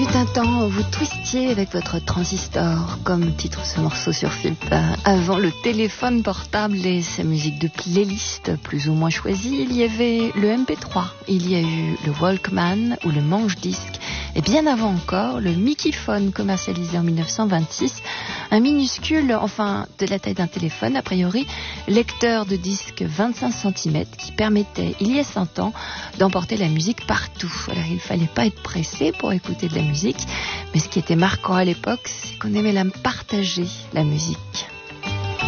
Un temps où vous twistiez avec votre transistor, comme titre ce morceau sur FIP, avant le téléphone portable et sa musique de playlist plus ou moins choisie, il y avait le MP3, il y a eu le Walkman ou le manche-disque, et bien avant encore, le Mickeyphone commercialisé en 1926, un minuscule, enfin de la taille d'un téléphone, a priori, lecteur de disque 25 cm qui permettait, il y a 100 ans, d'emporter la musique partout. Alors il ne fallait pas être pressé pour écouter de la musique, mais ce qui était marquant à l'époque, c'est qu'on aimait la partager, la musique.